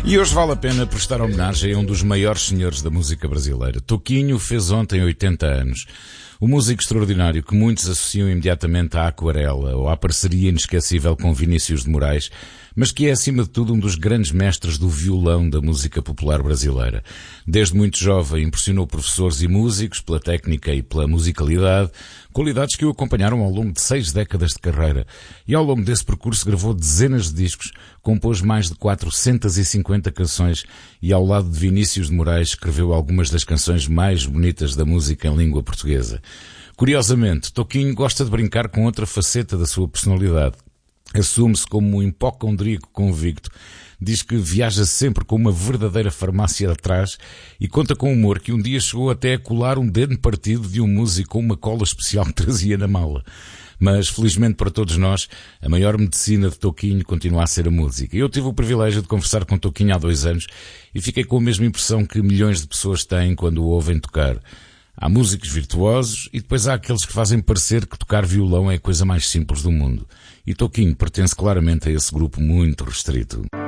E hoje vale a pena prestar homenagem a um dos maiores senhores da música brasileira. Toquinho fez ontem 80 anos. O músico extraordinário que muitos associam imediatamente à Aquarela ou à parceria inesquecível com Vinícius de Moraes, mas que é acima de tudo um dos grandes mestres do violão da música popular brasileira. Desde muito jovem impressionou professores e músicos pela técnica e pela musicalidade, qualidades que o acompanharam ao longo de 6 décadas de carreira. E ao longo desse percurso gravou dezenas de discos, compôs mais de 450 canções e ao lado de Vinícius de Moraes escreveu algumas das canções mais bonitas da música em língua portuguesa. Curiosamente, Toquinho gosta de brincar com outra faceta da sua personalidade. Assume-se como um hipocondríaco convicto, diz que viaja sempre com uma verdadeira farmácia atrás e conta com humor que um dia chegou até a colar um dedo partido de um músico com uma cola especial que trazia na mala. Mas, felizmente para todos nós, a maior medicina de Toquinho continua a ser a música. Eu tive o privilégio de conversar com Toquinho há 2 anos e fiquei com a mesma impressão que milhões de pessoas têm quando o ouvem tocar. Há músicos virtuosos e depois há aqueles que fazem parecer que tocar violão é a coisa mais simples do mundo. E Toquinho pertence claramente a esse grupo muito restrito.